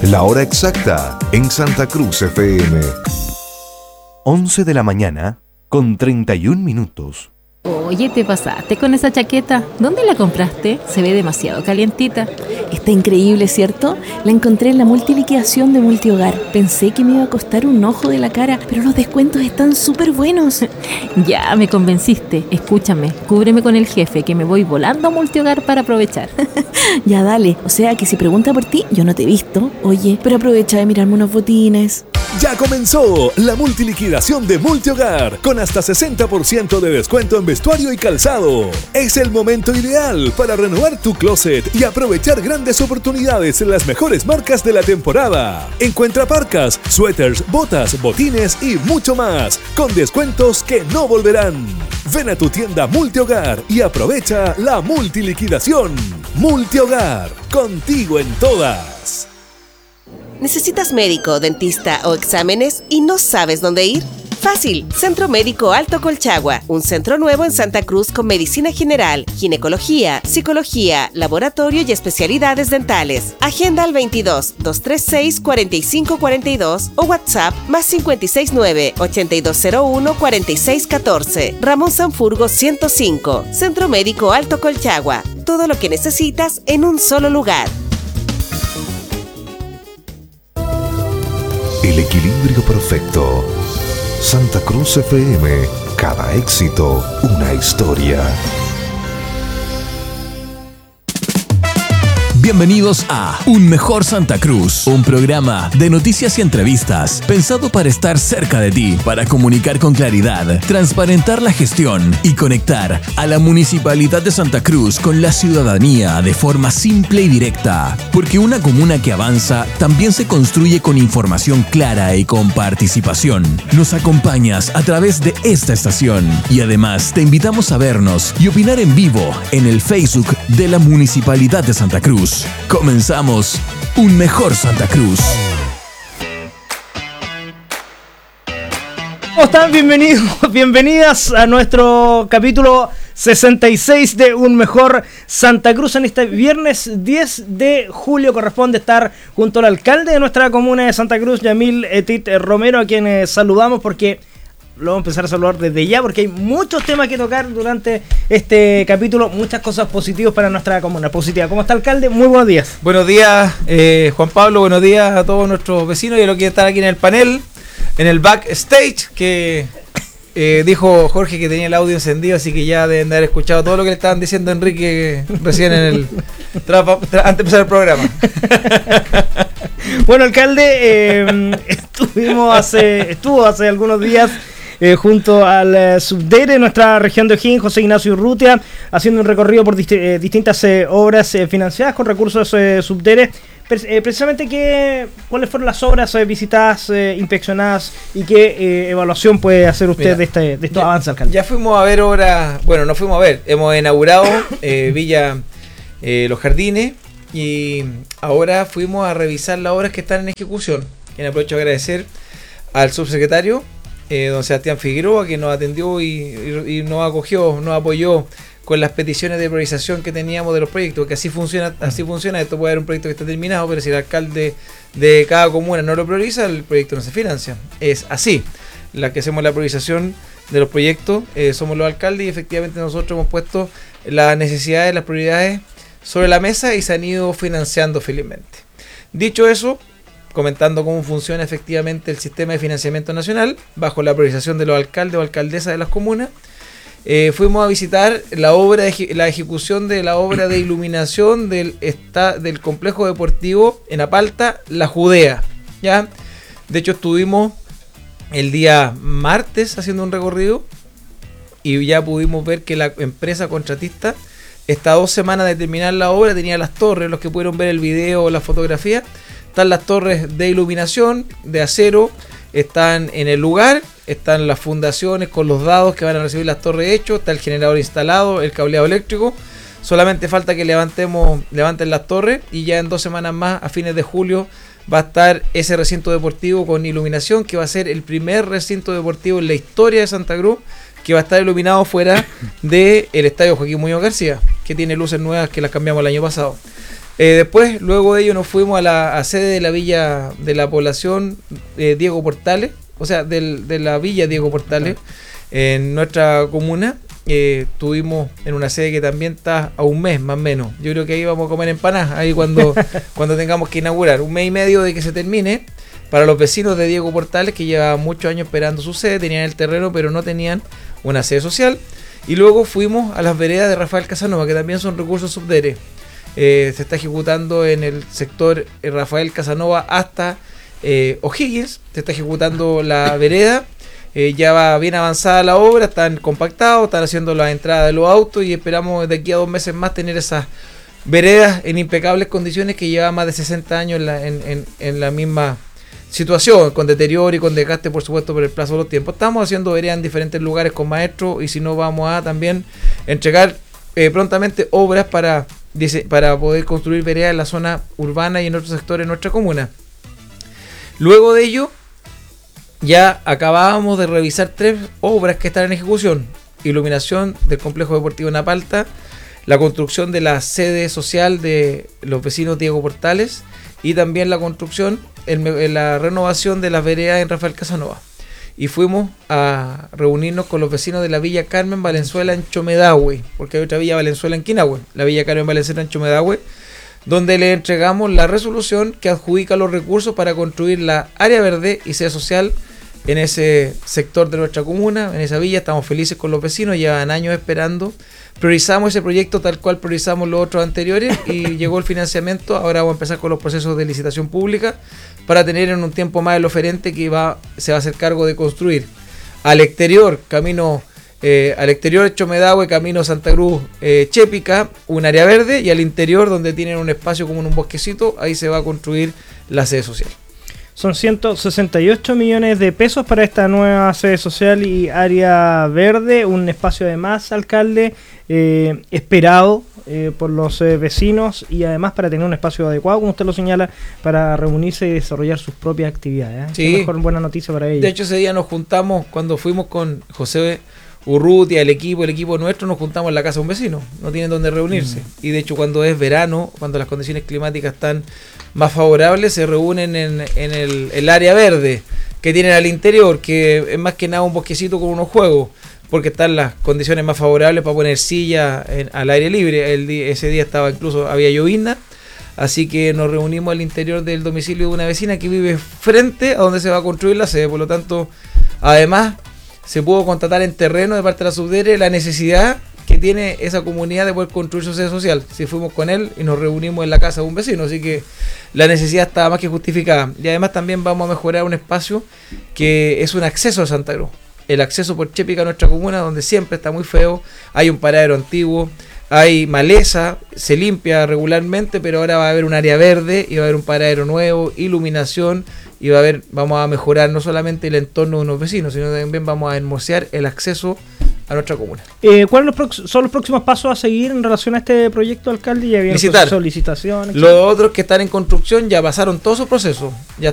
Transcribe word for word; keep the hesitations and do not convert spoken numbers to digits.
La hora exacta en Santa Cruz F M. once de la mañana con treinta y un minutos. Oye, te pasaste con esa chaqueta. ¿Dónde la compraste? Se ve demasiado calientita. Está increíble, ¿cierto? La encontré en la multiliquidación de Multihogar. Pensé que me iba a costar un ojo de la cara, pero los descuentos están súper buenos. Ya, me convenciste. Escúchame, cúbreme con el jefe, que me voy volando a Multihogar para aprovechar. Ya, dale. O sea que si pregunta por ti, yo no te he visto. Oye, pero aprovecha de mirarme unos botines. Ya comenzó la multiliquidación de Multihogar con hasta sesenta por ciento de descuento en vestuario y calzado. Es el momento ideal para renovar tu closet y aprovechar grandes oportunidades en las mejores marcas de la temporada. Encuentra parcas, suéteres, botas, botines y mucho más con descuentos que no volverán. Ven a tu tienda Multihogar y aprovecha la multiliquidación. Multihogar, contigo en todas. ¿Necesitas médico, dentista o exámenes y no sabes dónde ir? Fácil, Centro Médico Alto Colchagua, un centro nuevo en Santa Cruz con medicina general, ginecología, psicología, laboratorio y especialidades dentales. Agenda al veintidós, doscientos treinta y seis, cuarenta y cinco cuarenta y dos o WhatsApp más cincuenta y seis nueve, ochenta y dos cero uno, cuarenta y seis catorce. Ramón Sanfurgo ciento cinco, Centro Médico Alto Colchagua. Todo lo que necesitas en un solo lugar. El equilibrio perfecto. Santa Cruz F M. Cada éxito, una historia. Bienvenidos a Un Mejor Santa Cruz, un programa de noticias y entrevistas pensado para estar cerca de ti, para comunicar con claridad, transparentar la gestión y conectar a la Municipalidad de Santa Cruz con la ciudadanía de forma simple y directa. Porque una comuna que avanza también se construye con información clara y con participación. Nos acompañas a través de esta estación y además te invitamos a vernos y opinar en vivo en el Facebook de la Municipalidad de Santa Cruz. Comenzamos Un Mejor Santa Cruz. ¿Cómo están? Bienvenidos, bienvenidas a nuestro capítulo sesenta y seis de Un Mejor Santa Cruz. En este viernes diez de julio corresponde estar junto al alcalde de nuestra comuna de Santa Cruz, Yamil Etit Romero, a quien eh, saludamos porque lo vamos a empezar a saludar desde ya porque hay muchos temas que tocar durante este capítulo, muchas cosas positivas para nuestra comuna. Positiva. ¿Cómo está, alcalde? Muy buenos días. Buenos días, eh, Juan Pablo, buenos días a todos nuestros vecinos y a los que están aquí en el panel, en el backstage, que eh, dijo Jorge que tenía el audio encendido, así que ya deben de haber escuchado todo lo que le estaban diciendo a Enrique recién en el tra, tra, antes de empezar el programa. Bueno, alcalde, eh, estuvimos hace, estuvo hace algunos días Eh, junto al eh, subdere de nuestra región de O'Higgins, José Ignacio Urrutia, haciendo un recorrido por dist- eh, distintas eh, obras eh, financiadas con recursos eh, subdere. Pre- eh, precisamente, ¿qué, ¿cuáles fueron las obras eh, visitadas, eh, inspeccionadas y qué eh, evaluación puede hacer usted Mira, de, este, de estos avances, alcalde? Ya fuimos a ver obras, bueno, no fuimos a ver, hemos inaugurado eh, Villa eh, Los Jardines y ahora fuimos a revisar las obras que están en ejecución. Y aprovecho a agradecer al subsecretario Eh, don Sebastián Figueroa, que nos atendió y, y, y nos acogió, nos apoyó con las peticiones de priorización que teníamos de los proyectos, que así funciona, así funciona. Esto puede haber un proyecto que está terminado, pero si el alcalde de cada comuna no lo prioriza, el proyecto no se financia. Es así. La que hacemos la priorización de los proyectos eh, somos los alcaldes y efectivamente nosotros hemos puesto las necesidades, las prioridades sobre la mesa y se han ido financiando felizmente. Dicho eso, comentando cómo funciona efectivamente el sistema de financiamiento nacional bajo la priorización de los alcaldes o alcaldesas de las comunas, eh, fuimos a visitar la obra de, la ejecución de la obra de iluminación del, esta, del complejo deportivo en Apalta, La Judea, ¿ya? De hecho estuvimos el día martes haciendo un recorrido y ya pudimos ver que la empresa contratista está a dos semanas de terminar la obra, tenía las torres, los que pudieron ver el video o la fotografía. Están las torres de iluminación de acero, están en el lugar, están las fundaciones con los dados que van a recibir las torres hechos, está el generador instalado, el cableado eléctrico. Solamente falta que levantemos, levanten las torres y ya en dos semanas más, a fines de julio, va a estar ese recinto deportivo con iluminación, que va a ser el primer recinto deportivo en la historia de Santa Cruz que va a estar iluminado fuera del estadio Joaquín Muñoz García, que tiene luces nuevas que las cambiamos el año pasado. Eh, después, luego de ello, nos fuimos a la a sede de la villa de la población eh, Diego Portales, o sea, del, de la villa Diego Portales, en nuestra comuna. Eh, estuvimos en una sede que también está a un mes más o menos. Yo creo que ahí vamos a comer empanadas, ahí cuando, cuando tengamos que inaugurar. Un mes y medio de que se termine. Para los vecinos de Diego Portales, que llevaban muchos años esperando su sede, tenían el terreno, pero no tenían una sede social. Y luego fuimos a las veredas de Rafael Casanova, que también son recursos subdere. Eh, se está ejecutando en el sector eh, Rafael Casanova hasta eh, O'Higgins. Se está ejecutando la vereda. Eh, ya va bien avanzada la obra, están compactados, están haciendo la entrada de los autos y esperamos de aquí a dos meses más tener esas veredas en impecables condiciones que llevan más de sesenta años en la, en, en, en la misma situación, con deterioro y con desgaste, por supuesto, por el plazo de los tiempos. Estamos haciendo veredas en diferentes lugares con maestros y si no vamos a también entregar eh, prontamente obras para, para poder construir veredas en la zona urbana y en otros sectores de nuestra comuna. Luego de ello, ya acabábamos de revisar tres obras que están en ejecución: iluminación del complejo deportivo Napalta, la construcción de la sede social de los vecinos Diego Portales y también la construcción, en la renovación de las veredas en Rafael Casanova. Y fuimos a reunirnos con los vecinos de la Villa Carmen Valenzuela en Chomedahue, porque hay otra Villa Valenzuela en Quinahue, la Villa Carmen Valenzuela en Chomedahue, donde le entregamos la resolución que adjudica los recursos para construir la área verde y sede social en ese sector de nuestra comuna, en esa villa. Estamos felices con los vecinos, llevan años esperando. Priorizamos ese proyecto tal cual priorizamos los otros anteriores y llegó el financiamiento. Ahora vamos a empezar con los procesos de licitación pública para tener en un tiempo más el oferente que va, se va a hacer cargo de construir al exterior, camino eh, al exterior de Chomedahue, camino Santa Cruz, eh, Chépica, un área verde, y al interior, donde tienen un espacio como en un bosquecito, ahí se va a construir la sede social. Son ciento sesenta y ocho millones de pesos para esta nueva sede social y área verde, un espacio además, alcalde, eh, esperado eh, por los eh, vecinos y además para tener un espacio adecuado, como usted lo señala, para reunirse y desarrollar sus propias actividades. ¿eh? Sí. Qué mejor buena noticia para ellos. De hecho, ese día nos juntamos, cuando fuimos con José Urrutia, el equipo, el equipo nuestro, nos juntamos en la casa de un vecino, no tienen donde reunirse. Mm. Y de hecho, cuando es verano, cuando las condiciones climáticas están más favorables, se reúnen en, en el, el área verde que tienen al interior, que es más que nada un bosquecito con unos juegos, porque están las condiciones más favorables para poner silla en, al aire libre. El día, ese día estaba incluso, había llovizna, así que nos reunimos al interior del domicilio de una vecina que vive frente a donde se va a construir la sede. Por lo tanto, además, se pudo constatar en terreno de parte de la Subdere la necesidad que tiene esa comunidad de poder construir su sede social. Si fuimos con él y nos reunimos en la casa de un vecino, así que la necesidad estaba más que justificada. Y además también vamos a mejorar un espacio que es un acceso a Santa Cruz, el acceso por Chépica a nuestra comuna, donde siempre está muy feo, hay un paradero antiguo, hay maleza, se limpia regularmente, pero ahora va a haber un área verde y va a haber un paradero nuevo, iluminación, y va a haber, vamos a mejorar no solamente el entorno de unos vecinos, sino también vamos a hermosear el acceso a nuestra comuna. Eh, ¿Cuáles son los próximos pasos a seguir en relación a este proyecto, alcalde? Ya había Licitar. licitaciones. Los otros que están en construcción ya pasaron todos sus procesos, ya